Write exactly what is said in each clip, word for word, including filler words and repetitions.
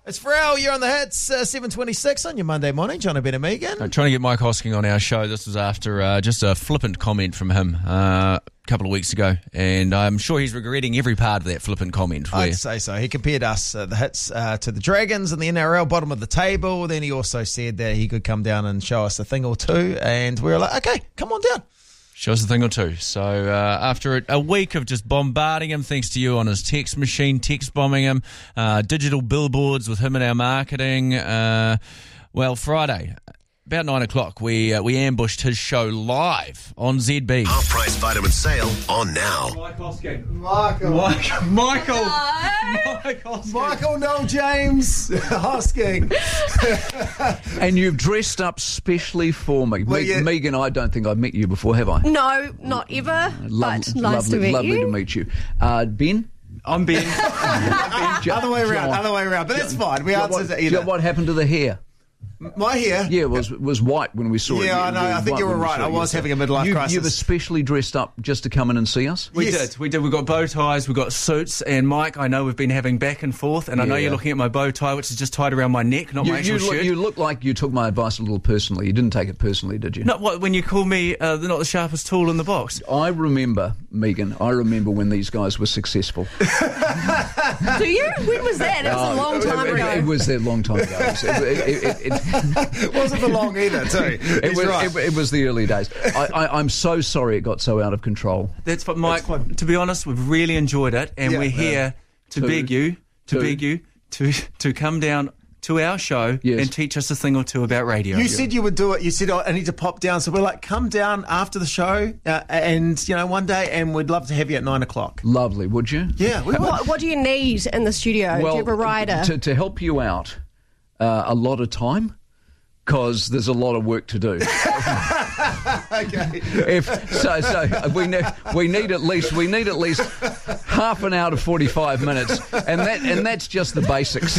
It's Pharrell, you're on the hits, uh, seven twenty-six on your Monday morning. John O'Ben and Megan. Uh, trying to get Mike Hosking on our show. This was after uh, just a flippant comment from him uh, a couple of weeks ago, and I'm sure he's regretting every part of that flippant comment. Where... I'd say so. He compared us, uh, the hits, uh, to the Dragons in the N R L, bottom of the table. Then he also said that he could come down and show us a thing or two, and we were like, okay, come on down. Show us a thing or two. So uh, after a, a week of just bombarding him, thanks to you on his text machine, text bombing him, uh, digital billboards with him in our marketing, uh, well, Friday, about nine o'clock, we uh, we ambushed his show live on Z B. Half price vitamin sale on now. Mike Hosking. Michael. Mike, Michael. No. Mike Hosking. Michael Noel James Hosking. And you've dressed up specially for me. Well, Me- yeah. Megan, I don't think I've met you before, have I? No, not ever. Lo- but nice lovely, to meet lovely you. to meet you. Uh, Ben? I'm Ben. Other way around, John. other way around. But that's fine. We What, answered it John, either. what happened to the hair? My hair. Yeah, it was was white when we saw it. Yeah, I know. It was I think white you were when we right. saw I it, was yes. having a midlife you, crisis. You've especially dressed up just to come in and see us? We Yes. did, we did. We've got bow ties, we've got suits, and Mike, I know we've been having back and forth, and I know Yeah. you're looking at my bow tie, which is just tied around my neck, not You, my you, actual look, shirt. you look like you took my advice a little personally. You didn't take it personally, did you? Not what when you call me uh, not the sharpest tool in the box. I remember, Megan, I remember when these guys were successful. Do you? When was that? It was a long time it, ago. It, it was that long time ago. It, it, it, it, It wasn't for long either, too. it, He's was, right. it, it was the early days. I, I, I'm so sorry it got so out of control. That's what, Mike. To be honest, we've really enjoyed it, and Yeah, we're here yeah. to, To- beg you, to to- beg you, to to come down to our show Yes. and teach us a thing or two about radio. You said you would do it. You said, oh, I need to pop down. So we're like, come down after the show uh, and, you know, one day, and we'd love to have you at nine o'clock. Lovely, would you? Yeah, we would. What, what do you need in the studio? do you have a rider? To, to help you out, uh, a lot of time, because there's a lot of work to do. Okay. If so, so we need we need at least we need at least half an hour to forty-five minutes, and that and that's just the basics.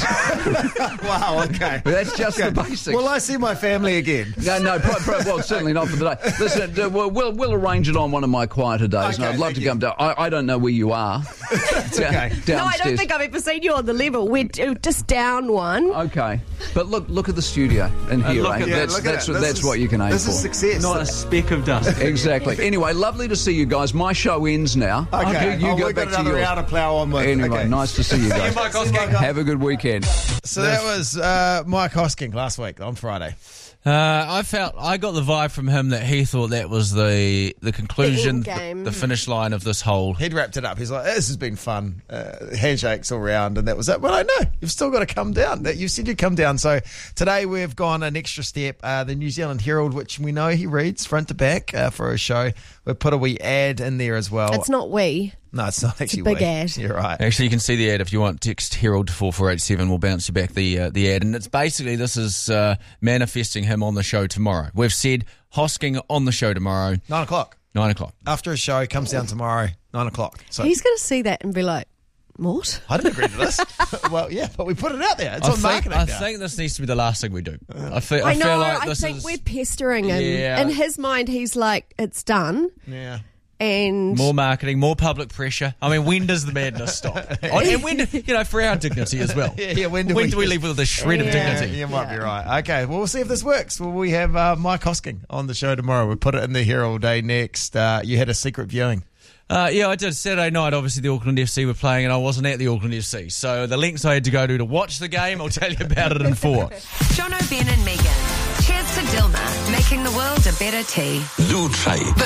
Wow, okay. That's just Okay. the basics. Will I see my family again? No, no, pro, pro, well, certainly not for the day. Listen, uh, we'll, we'll we'll arrange it on one of my quieter days, and Okay, I'd love thank to you. come down. I, I don't know where you are. It's okay. Downstairs. no, I don't think I've ever seen you on the level. We're d- just down one. Okay, but look look at the studio and here, look eh? at- Yeah, that's look at that's it. what, This that's is- what you can aim This for. is success. Not a speck of dust. Exactly. Anyway, lovely to see you guys. My show ends now. Okay. You, you oh, go we've back got to another yours. hour to plough on with. Anyway, okay. nice to see you guys. Mike Hosking. Have a good weekend. So that was uh, Mike Hosking last week on Friday. Uh, I felt I got the vibe from him that he thought that was the the conclusion, The end game. the, the finish line of this whole. He'd wrapped it up. He's like, this has been fun. Uh, handshakes all round, and that was it. But I know, you've still got to come down. That You said you'd come down. So today we've gone an extra step. Uh, the New Zealand Herald, which we know he reads front to back uh, for his show, we've put a wee ad in there as well. It's not we. No, it's not actually big we. ad. You're right. Actually, you can see the ad if you want. Text Herald to four four eight seven. We'll bounce you back the uh, the ad, and it's basically this is uh, manifesting him on the show tomorrow. We've said Hosking on the show tomorrow, Nine o'clock. nine o'clock. After his show, comes down tomorrow, nine o'clock. So He's going to see that and be like, what? I didn't agree to this. Well, yeah, but we put it out there. It's I on think, marketing I now. think this needs to be the last thing we do. I feel. I, I know, feel like I this think is we're pestering him. Yeah. In his mind, he's like, it's done. Yeah. And more marketing, more public pressure. I mean, when does the madness stop? Oh, and when, do- you know, for our dignity as well. Yeah, yeah, when do we- we leave with a shred of Yeah. dignity? You might be right. Okay, well, we'll see if this works. Well, we have uh, Mike Hosking on the show tomorrow. We put it in the Herald Day next. Uh, you had a secret viewing. Uh, yeah, I did. Saturday night, obviously, the Auckland F C were playing, and I wasn't at the Auckland F C. So the links I had to go to to watch the game, I'll tell you about it in four. John O'Ben and Megan. Cheers to Dilma, making the world a better tea. Lou Tray.